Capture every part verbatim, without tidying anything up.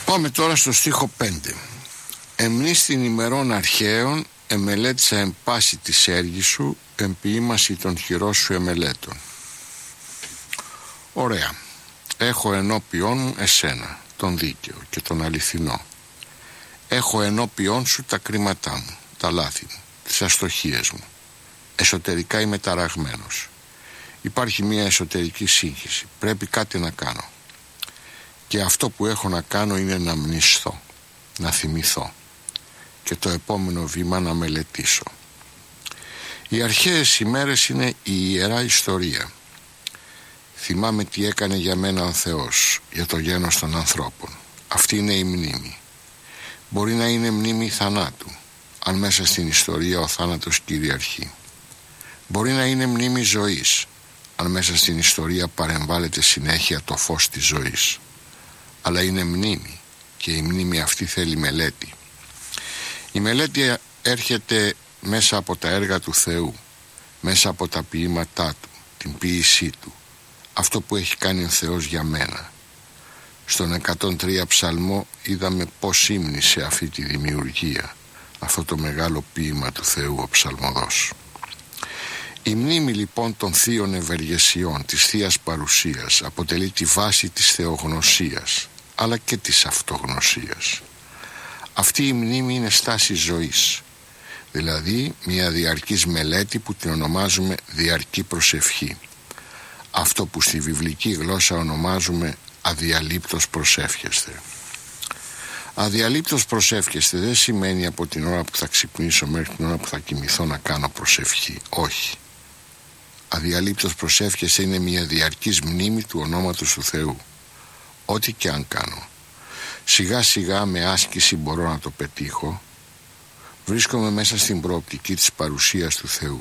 Πάμε τώρα στο στίχο πέντε. Εμνείς την ημερών αρχαίων εμελέτησα εν πάση της έργης σου, εν ποίημαση των χειρός σου εμελέτων. Ωραία. Έχω ενώπιόν μου εσένα, τον δίκαιο και τον αληθινό. Έχω ενώπιόν σου τα κρίματά μου, τα λάθη μου, τις αστοχίες μου. Εσωτερικά είμαι ταραγμένος. Υπάρχει μια εσωτερική σύγχυση. Πρέπει κάτι να κάνω. Και αυτό που έχω να κάνω είναι να μνησθώ, να θυμηθώ. Και το επόμενο βήμα να μελετήσω. Οι αρχαίες ημέρες είναι η ιερά ιστορία. Θυμάμαι τι έκανε για μένα ο Θεός, για το γένος των ανθρώπων. Αυτή είναι η μνήμη. Μπορεί να είναι μνήμη θανάτου, αν μέσα στην ιστορία ο θάνατος κυριαρχεί. Μπορεί να είναι μνήμη ζωής, αν μέσα στην ιστορία παρεμβάλλεται συνέχεια το φως της ζωής. Αλλά είναι μνήμη και η μνήμη αυτή θέλει μελέτη. Η μελέτη έρχεται μέσα από τα έργα του Θεού, μέσα από τα ποίηματά του, την ποίησή του, αυτό που έχει κάνει ο Θεός για μένα. Στον εκατόν τρία ψαλμό είδαμε πως ύμνησε αυτή τη δημιουργία, αυτό το μεγάλο ποίημα του Θεού ο ψαλμοδός. Η μνήμη λοιπόν των θείων ευεργεσιών, της θείας παρουσίας, αποτελεί τη βάση της θεογνωσίας, αλλά και της αυτογνωσίας. Αυτή η μνήμη είναι στάση ζωής, δηλαδή μια διαρκής μελέτη που την ονομάζουμε διαρκή προσευχή. Αυτό που στη βιβλική γλώσσα ονομάζουμε αδιαλείπτως προσεύχεστε. Αδιαλείπτως προσεύχεστε δεν σημαίνει από την ώρα που θα ξυπνήσω μέχρι την ώρα που θα κοιμηθώ να κάνω προσευχή. Όχι. Αδιαλείπτως προσεύχεστε είναι μια διαρκής μνήμη του ονόματος του Θεού. Ό,τι και αν κάνω. Σιγά σιγά με άσκηση μπορώ να το πετύχω. Βρίσκομαι μέσα στην προοπτική της παρουσίας του Θεού.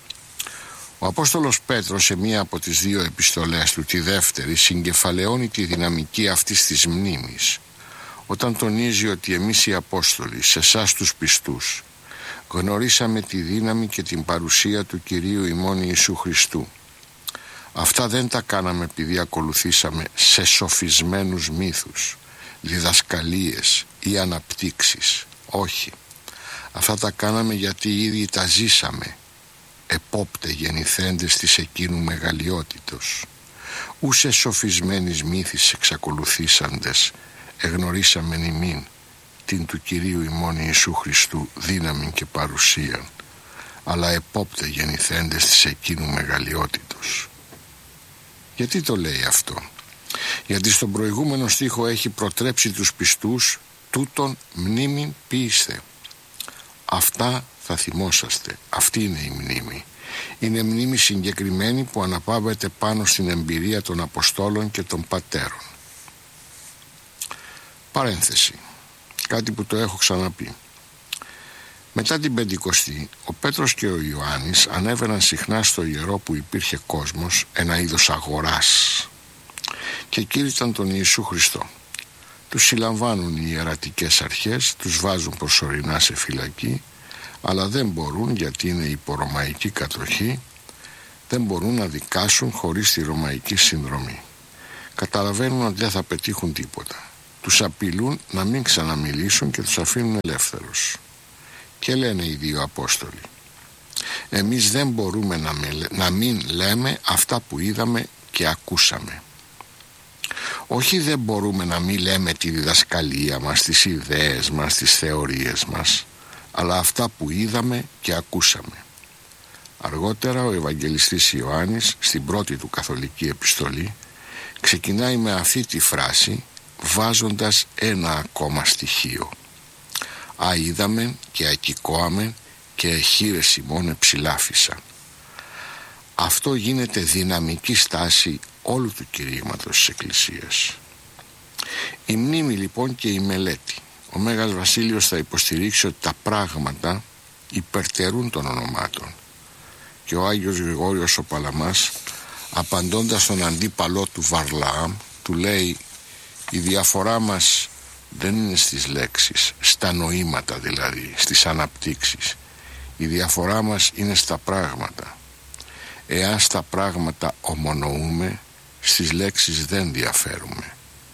Ο Απόστολος Πέτρος σε μία από τις δύο επιστολές του, τη δεύτερη, συγκεφαλαιώνει τη δυναμική αυτής της μνήμης όταν τονίζει ότι εμείς οι Απόστολοι, σε εσάς τους πιστούς, γνωρίσαμε τη δύναμη και την παρουσία του Κυρίου ημών Ιησού Χριστού. Αυτά δεν τα κάναμε επειδή ακολουθήσαμε σε σοφισμένους μύθους, διδασκαλίες ή αναπτύξεις. Όχι. Αυτά τα κάναμε γιατί ήδη τα ζήσαμε, επόπτε γεννηθέντες της εκείνου μεγαλειότητος. Ούσε σοφισμένης μύθης εξακολουθήσαντες, εγνωρίσαμεν ημίν την του Κυρίου ημών Ιησού Χριστού δύναμη και παρουσία, αλλά επόπτε γεννηθέντες της εκείνου μεγαλειότητος. Γιατί το λέει αυτό? Γιατί στον προηγούμενο στίχο έχει προτρέψει τους πιστούς τούτον μνήμην ποιήστε. Αυτά θα θυμόσαστε. Αυτή είναι η μνήμη. Είναι μνήμη συγκεκριμένη που αναπαύεται πάνω στην εμπειρία των Αποστόλων και των Πατέρων. Παρένθεση. Κάτι που το έχω ξαναπεί. Μετά την Πεντηκοστή, ο Πέτρος και ο Ιωάννης ανέβαιναν συχνά στο ιερό που υπήρχε κόσμος, ένα είδος αγοράς, και κήρυταν τον Ιησού Χριστό. Τους συλλαμβάνουν οι ιερατικές αρχές, τους βάζουν προσωρινά σε φυλακή, αλλά δεν μπορούν, γιατί είναι υπό ρωμαϊκή κατοχή, δεν μπορούν να δικάσουν χωρίς τη ρωμαϊκή συνδρομή. Καταλαβαίνουν ότι δεν θα πετύχουν τίποτα. Τους απειλούν να μην ξαναμιλήσουν και τους αφήνουν ελεύθερους. Και λένε οι δύο Απόστολοι, εμείς δεν μπορούμε να, με, να μην λέμε αυτά που είδαμε και ακούσαμε. Όχι δεν μπορούμε να μην λέμε τη διδασκαλία μας, τις ιδέες μας, τις θεωρίες μας, αλλά αυτά που είδαμε και ακούσαμε. Αργότερα ο Ευαγγελιστής Ιωάννης στην πρώτη του καθολική επιστολή ξεκινάει με αυτή τη φράση, βάζοντας ένα ακόμα στοιχείο. Α, είδαμεν και ακικόαμεν και εχείρες ημών εψηλάφισαν. Αυτό γίνεται δυναμική στάση όλου του κηρύγματος της Εκκλησίας. Η μνήμη λοιπόν και η μελέτη. Ο Μέγας Βασίλειος θα υποστηρίξει ότι τα πράγματα υπερτερούν των ονομάτων. Και ο Άγιος Γρηγόριος ο Παλαμάς, απαντώντας στον αντίπαλό του Βαρλαάμ, του λέει, η διαφορά μας δεν είναι στις λέξεις, στα νοήματα δηλαδή, στις αναπτύξεις. Η διαφορά μας είναι στα πράγματα. Εάν στα πράγματα ομονοούμε, στις λέξεις δεν διαφέρουμε.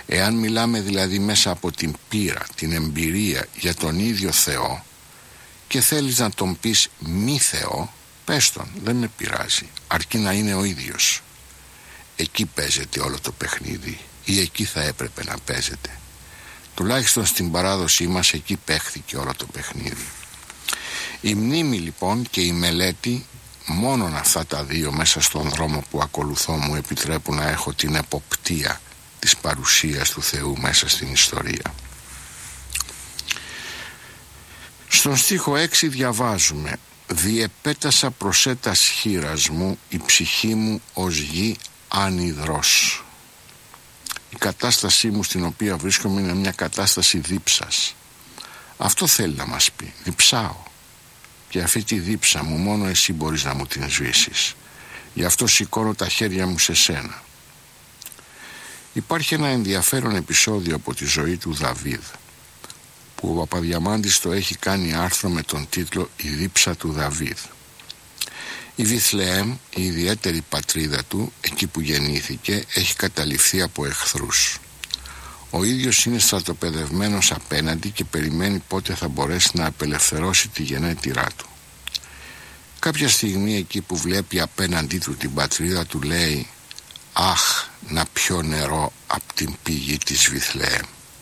Εάν μιλάμε δηλαδή μέσα από την πείρα, την εμπειρία για τον ίδιο Θεό και θέλεις να τον πεις μη Θεό, πες τον, δεν με πειράζει, αρκεί να είναι ο ίδιος. Εκεί παίζεται όλο το παιχνίδι, ή εκεί θα έπρεπε να παίζεται. Τουλάχιστον στην παράδοσή μας εκεί παίχθηκε όλο το παιχνίδι. Η μνήμη λοιπόν και η μελέτη, μόνον αυτά τα δύο μέσα στον δρόμο που ακολουθώ μου επιτρέπουν να έχω την εποπτεία της παρουσίας του Θεού μέσα στην ιστορία. Στον στίχο έξι διαβάζουμε: «Διεπέτασα προσέτας χείρας μου, η ψυχή μου ως γη ανυδρός». Η κατάστασή μου στην οποία βρίσκομαι είναι μια κατάσταση δίψας. Αυτό θέλει να μας πει, διψάω. Και αυτή τη δίψα μου μόνο εσύ μπορείς να μου την σβήσεις. Γι' αυτό σηκώνω τα χέρια μου σε σένα. Υπάρχει ένα ενδιαφέρον επεισόδιο από τη ζωή του Δαβίδ, που ο Παπαδιαμάντης το έχει κάνει άρθρο με τον τίτλο «Η δίψα του Δαβίδ». Η Βιθλεέμ, η ιδιαίτερη πατρίδα του, εκεί που γεννήθηκε, έχει καταληφθεί από εχθρούς. Ο ίδιος είναι στρατοπεδευμένος απέναντι και περιμένει πότε θα μπορέσει να απελευθερώσει τη γενέτειρά του. Κάποια στιγμή εκεί που βλέπει απέναντί του την πατρίδα του λέει: «Αχ, να πιω νερό από την πηγή της Βιθλεέμ.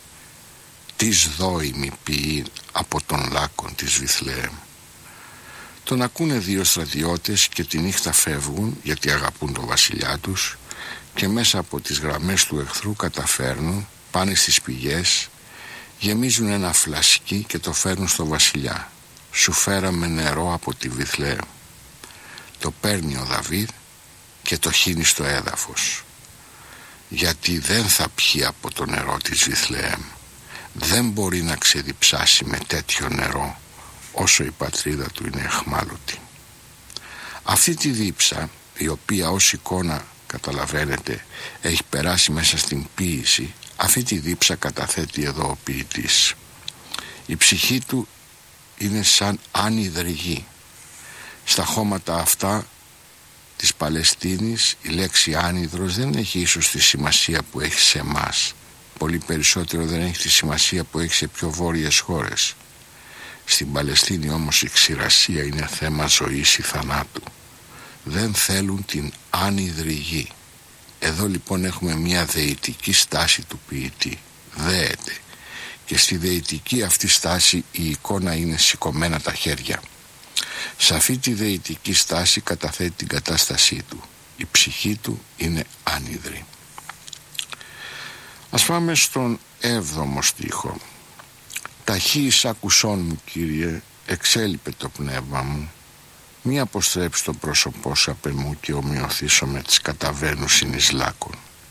Τις δόημη ποιή από τον λάκκον της Βιθλεέμ». Τον ακούνε δύο στρατιώτες και τη νύχτα φεύγουν, γιατί αγαπούν τον βασιλιά τους, και μέσα από τις γραμμές του εχθρού καταφέρνουν, πάνε στις πηγές, γεμίζουν ένα φλασκί και το φέρνουν στο βασιλιά. «Σου φέραμε νερό από τη Βιθλεέμ». Το παίρνει ο Δαβίδ και το χύνει στο έδαφος, γιατί δεν θα πιει από το νερό της Βιθλεέμ. Δεν μπορεί να ξεδιψάσει με τέτοιο νερό όσο η πατρίδα του είναι αιχμάλωτη. Αυτή τη δίψα, η οποία ως εικόνα, καταλαβαίνετε, έχει περάσει μέσα στην ποίηση, αυτή τη δίψα καταθέτει εδώ ο ποιητής. Η ψυχή του είναι σαν άνυδρη γη. Στα χώματα αυτά της Παλαιστίνης η λέξη άνυδρος δεν έχει ίσως τη σημασία που έχει σε εμάς. Πολύ περισσότερο δεν έχει τη σημασία που έχει σε πιο βόρειες χώρες. Στην Παλαιστίνη όμως η ξηρασία είναι θέμα ζωής ή θανάτου. Δεν θέλουν την άνυδρη γη. Εδώ λοιπόν έχουμε μια δεητική στάση του ποιητή. Δέεται. Και στη δεητική αυτή στάση η εικόνα είναι σηκωμένα τα χέρια. Σε αυτή τη δεητική στάση καταθέτει την κατάστασή του. Η ψυχή του είναι άνυδρη. Ας πάμε στον έβδομο στίχο. «Ταχύς άκουσόν μου, Κύριε, εξέλιπε το πνεύμα μου. Μη αποστρέψει το πρόσωπό σου απ' εμού και ομοιωθήσω με τις καταβαίνουσιν εις λάκκον.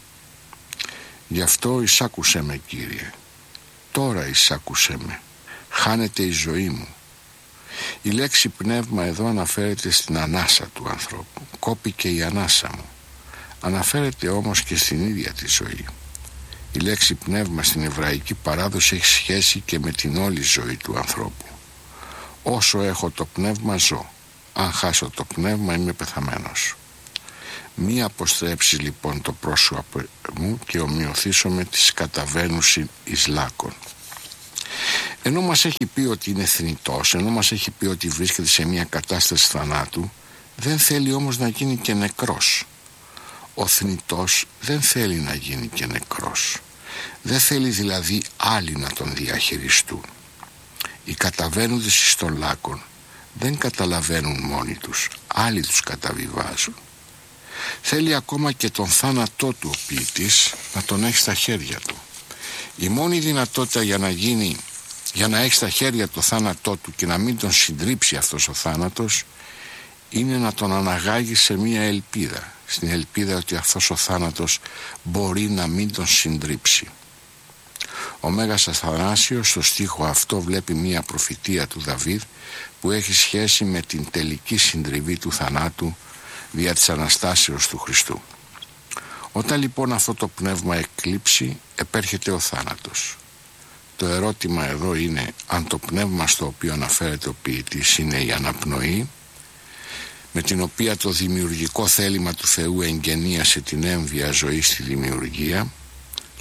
Γι' αυτό εισάκουσέ με, Κύριε. Τώρα εισάκουσέ με. Χάνεται η ζωή μου». Η λέξη πνεύμα εδώ αναφέρεται στην ανάσα του ανθρώπου. Κόπηκε η ανάσα μου. Αναφέρεται όμως και στην ίδια τη ζωή. Η λέξη πνεύμα στην εβραϊκή παράδοση έχει σχέση και με την όλη ζωή του ανθρώπου. Όσο έχω το πνεύμα ζω. Αν χάσω το πνεύμα είμαι πεθαμένος. Μη αποστρέψεις λοιπόν το πρόσωπο μου και ομοιωθήσω με τις καταβαίνουσιν εις λάκκον. Ενώ μας έχει πει ότι είναι θνητός, ενώ μας έχει πει ότι βρίσκεται σε μια κατάσταση θανάτου, δεν θέλει όμως να γίνει και νεκρός. Ο θνητός δεν θέλει να γίνει και νεκρός. Δεν θέλει δηλαδή άλλοι να τον διαχειριστούν. Οι καταβαίνοντες εις των λάκκων δεν καταλαβαίνουν μόνοι τους, άλλοι τους καταβιβάζουν. Θέλει ακόμα και τον θάνατό του ο ποιητής να τον έχει στα χέρια του. Η μόνη δυνατότητα για να γίνει, για να έχει στα χέρια το θάνατό του και να μην τον συντρίψει αυτός ο θάνατος, είναι να τον αναγάγει σε μία ελπίδα, στην ελπίδα ότι αυτός ο θάνατος μπορεί να μην τον συντρίψει. Ο Μέγας Αθανάσιος στο στίχο αυτό βλέπει μία προφητεία του Δαβίδ που έχει σχέση με την τελική συντριβή του θανάτου δια της Αναστάσεως του Χριστού. Όταν λοιπόν αυτό το πνεύμα εκλείψει, επέρχεται ο θάνατος. Το ερώτημα εδώ είναι αν το πνεύμα στο οποίο αναφέρεται ο ποιητής είναι η αναπνοή, με την οποία το δημιουργικό θέλημα του Θεού εγγενίασε την έμβια ζωή στη δημιουργία,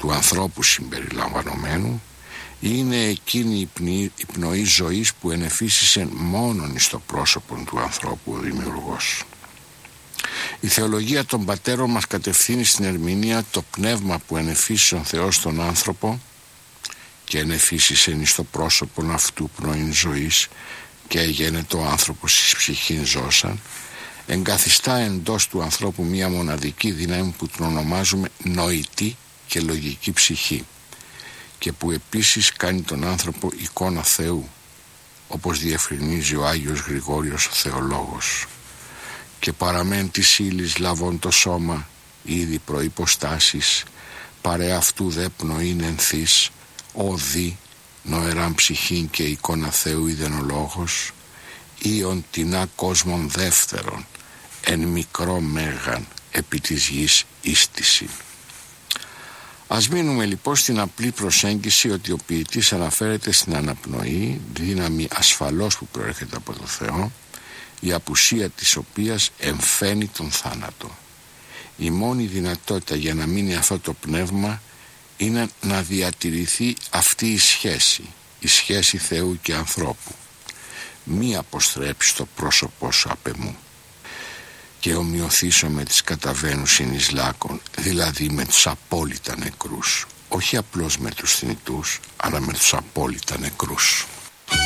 του ανθρώπου συμπεριλαμβανομένου, είναι εκείνη η, πνοή, η πνοή ζωής που ενεφύσισε μόνον εις το πρόσωπο του ανθρώπου ο Δημιουργός. Η θεολογία των πατέρων μας κατευθύνει στην ερμηνεία το πνεύμα που ενεφύσισε ο Θεός τον άνθρωπο και ενεφύσισε εις το πρόσωπο αυτού πνοήν ζωής και έγινε το άνθρωπος εις ψυχήν ζώσαν, εγκαθιστά εντός του ανθρώπου μία μοναδική δύναμη που την ονομάζουμε νοητή και λογική ψυχή και που επίσης κάνει τον άνθρωπο εικόνα Θεού, όπως διευκρινίζει ο Άγιος Γρηγόριος ο Θεολόγος, και παραμέν της ύλης λαβών το σώμα ήδη προϋποστάσεις, παρέ αυτού δε πνοήν ενθείς, ο δι νοεράν ψυχήν και εικόνα Θεού είδεν ο λόγος, ήον τεινά κόσμον δεύτερον, εν μικρό μέγαν επί της γης ίστησιν. Ας μείνουμε λοιπόν στην απλή προσέγγιση ότι ο ποιητής αναφέρεται στην αναπνοή, δύναμη ασφαλώς που προέρχεται από το Θεό, η απουσία της οποίας εμφαίνει τον θάνατο. Η μόνη δυνατότητα για να μείνει αυτό το πνεύμα είναι να διατηρηθεί αυτή η σχέση, η σχέση Θεού και ανθρώπου. Μη αποστρέψει το πρόσωπό σου απ' εμού και ομοιωθήσω με τις καταβαίνουσιν εις λάκων, δηλαδή με τους απόλυτα νεκρούς, όχι απλώς με τους θνητούς, αλλά με τους απόλυτα νεκρούς.